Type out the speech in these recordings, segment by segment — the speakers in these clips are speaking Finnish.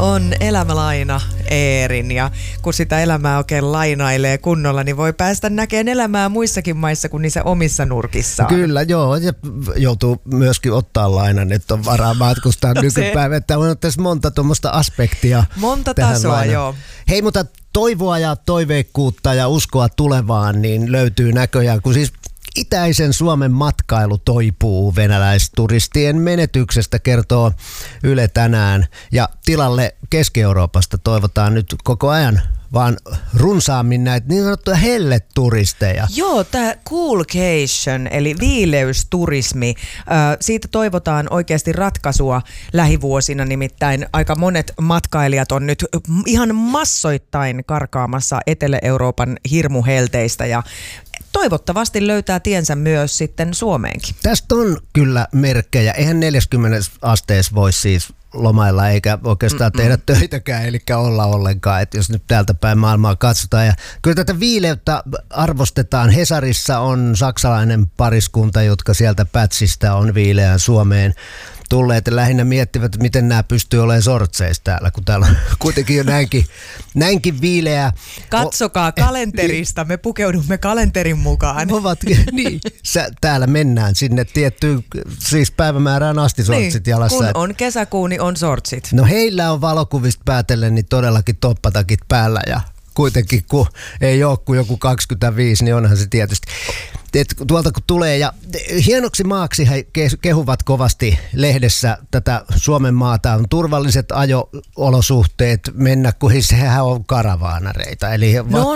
on elämälaina Eerin, ja kun sitä elämää oikein lainailee kunnolla, niin voi päästä näkemään elämää muissakin maissa kuin niissä omissa nurkissaan. Kyllä, joo, ja joutuu myöskin ottaa lainan, että on varaa matkustaa nykypäivänä, että on tässä monta tuommoista aspektia. Monta tasoa, joo. Hei, mutta toivoa ja toiveikkuutta ja uskoa tulevaan niin löytyy näköjään, kun siis itäisen Suomen matkailu toipuu venäläisturistien menetyksestä, kertoo Yle tänään. Ja tilalle Keski-Euroopasta toivotaan nyt koko ajan vaan runsaammin näitä niin sanottuja helleturisteja. Joo, tämä coolcation eli viileysturismi, siitä toivotaan oikeasti ratkaisua lähivuosina, nimittäin aika monet matkailijat on nyt ihan massoittain karkaamassa Etelä-Euroopan hirmuhelteistä ja toivottavasti löytää tiensä myös sitten Suomeenkin. Tästä on kyllä merkkejä. Eihän 40 asteessa voi siis lomailla eikä oikeastaan tehdä töitäkään, eli olla ollenkaan, että jos nyt täältä päin maailmaa katsotaan. Ja kyllä tätä viileyttä arvostetaan. Hesarissa on saksalainen pariskunta, jotka sieltä Pätsistä on viileään Suomeen tulleet ja lähinnä miettivät, että miten nämä pystyy olemaan sortseissa täällä, kun täällä on kuitenkin jo näinkin viileää. Katsokaa kalenterista, me pukeudumme kalenterin mukaan. Niin, täällä mennään sinne tiettyyn siis päivämäärään asti sortsit jalassa. Kun on kesäkuu, niin on sortsit. No heillä on valokuvista päätellen niin todellakin toppatakit päällä ja kuitenkin kun ei ole kuin joku 25, niin onhan se tietysti. Tuolta kun tulee ja hienoksi maaksi he kehuvat kovasti lehdessä tätä Suomen maata, on turvalliset ajo-olosuhteet mennä, kun hehän on karavaanareita, eli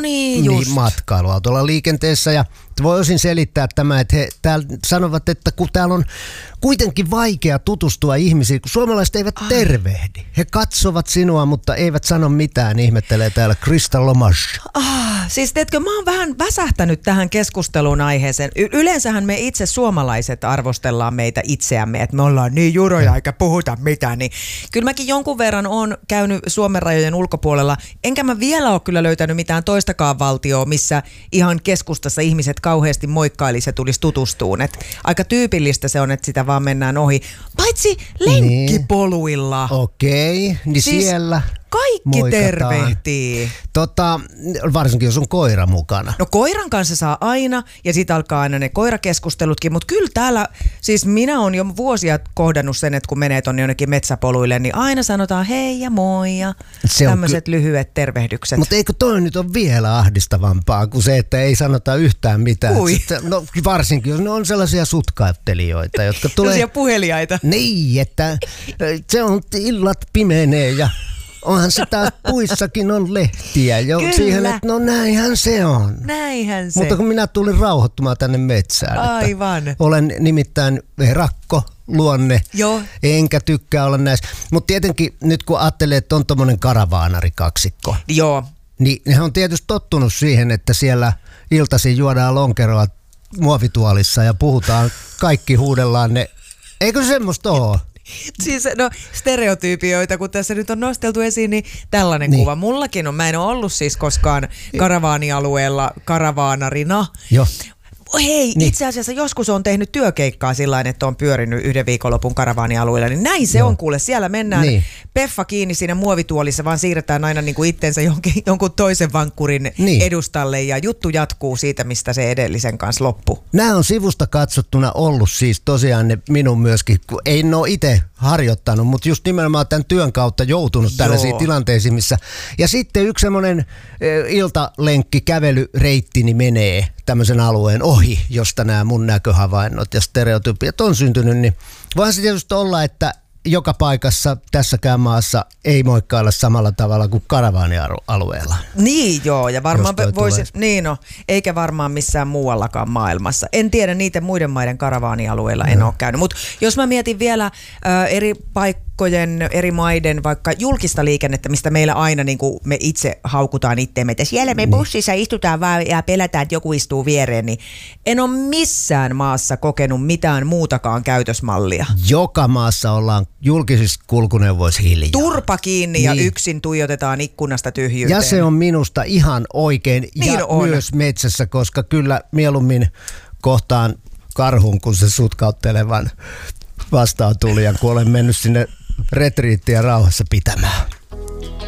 matkailuautolla liikenteessä ja voi osin selittää tämä, että he täällä sanovat, että kun täällä on kuitenkin vaikea tutustua ihmisiin, kun suomalaiset eivät tervehdi. He katsovat sinua, mutta eivät sano mitään, ihmettelee täällä Krista Lomas. Siis teetkö, mä oon vähän väsähtänyt tähän keskustelun aiheeseen. Yleensähän me itse suomalaiset arvostellaan meitä itseämme, että me ollaan niin juroja eikä puhuta mitään. Niin kyllä mäkin jonkun verran oon käynyt Suomen rajojen ulkopuolella, enkä mä vielä ole kyllä löytänyt mitään toistakaan valtioa, missä ihan keskustassa ihmiset kauheasti moikkailisi ja tulisi tutustuun. Et aika tyypillistä se on, että sitä vaan mennään ohi. Paitsi lenkkipoluilla. Okei, niin siis siellä kaikki moikataan. Tervehtii. Varsinkin jos on koira mukana. No koiran kanssa saa aina ja sit alkaa aina ne koirakeskustelutkin, mutta kyllä täällä, siis minä olen jo vuosia kohdannut sen, että kun menee tonne jonnekin metsäpoluille, niin aina sanotaan hei ja moi ja tämmöiset lyhyet tervehdykset. Mutta eikö toi nyt ole vielä ahdistavampaa kuin se, että ei sanota yhtään mitään? No varsinkin, jos ne on sellaisia sutkauttelijoita, jotka tulee... Sellaisia puheliaita. Niin, että se on illat pimenee ja... Onhan se taas puissakin on lehtiä jo siihen, että no näinhän se on. Näinhän se. Mutta kun minä tulin rauhoittumaan tänne metsään. Aivan. Olen nimittäin rakko, luonne, enkä tykkää olla näissä. Mutta tietenkin nyt kun ajattelee, että on tommonen karavaanarikaksikko. Joo. Niin ne on tietysti tottunut siihen, että siellä iltaisin juodaan lonkeroa muovituolissa ja puhutaan, kaikki huudellaan ne. Eikö semmoista ole? Siis no stereotyypioita, kun tässä nyt on nosteltu esiin, niin tällainen kuva. Mullakin on, mä en ole ollut siis koskaan karavaanialueella karavaanarina. Joo. Hei, itse asiassa joskus on tehnyt työkeikkaa sillain, että on pyörinyt yhden viikonlopun karavaanialueella, niin näin se on kuule. Siellä mennään peffa kiinni siinä muovituolissa, vaan siirretään aina niin kuin itsensä jonkun toisen vankkurin edustalle ja juttu jatkuu siitä, mistä se edellisen kanssa loppui. Nämä on sivusta katsottuna ollut siis tosiaan ne minun myöskin, kun ei ole itse harjoittanut, mutta just nimenomaan tämän työn kautta joutunut tällaisiin tilanteisiin, missä... Ja sitten yksi semmoinen iltalenkki, kävelyreittini menee tämmöisen alueen ohi, josta nämä mun näköhavainnot ja stereotypiat on syntynyt, niin voihan se tietysti olla, että joka paikassa tässäkään maassa ei moikkailla samalla tavalla kuin karavaanialueella. Niin joo, ja varmaan voisi, eikä varmaan missään muuallakaan maailmassa. En tiedä, niiden muiden maiden karavaanialueilla en ole käynyt, mutta jos mä mietin vielä eri paikkojen, eri maiden vaikka julkista liikennettä, mistä meillä aina niin kuin me itse haukutaan itteemme, että siellä me bussissa istutaan vaan ja pelätään, että joku istuu viereen, niin en ole missään maassa kokenut mitään muutakaan käytösmallia. Joka maassa ollaan julkisissa kulkuneuvoissa hiljaa. Turpa kiinni ja yksin tuijotetaan ikkunasta tyhjyyteen. Ja se on minusta ihan oikein ja myös metsässä, koska kyllä mieluummin kohtaan karhun, kun se sutkauttelevan vastaan tuli ja kun olen mennyt sinne retriittiä rauhassa pitämään.